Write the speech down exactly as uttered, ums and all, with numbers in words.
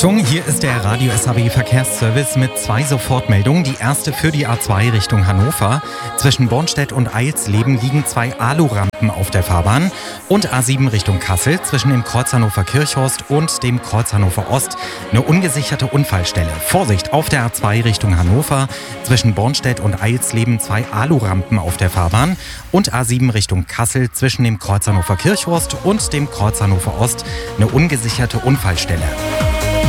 Achtung, hier ist der Radio S A B Verkehrsservice mit zwei Sofortmeldungen. Die erste für die A zwei Richtung Hannover. Zwischen Bornstedt und Eilsleben liegen zwei Alurampen auf der Fahrbahn. Und A sieben Richtung Kassel zwischen dem Kreuz Hannover Kirchhorst und dem Kreuz Hannover Ost eine ungesicherte Unfallstelle. Vorsicht, auf der A zwei Richtung Hannover zwischen Bornstedt und Eilsleben zwei Alurampen auf der Fahrbahn. Und A sieben Richtung Kassel zwischen dem Kreuz Hannover Kirchhorst und dem Kreuz Hannover Ost eine ungesicherte Unfallstelle.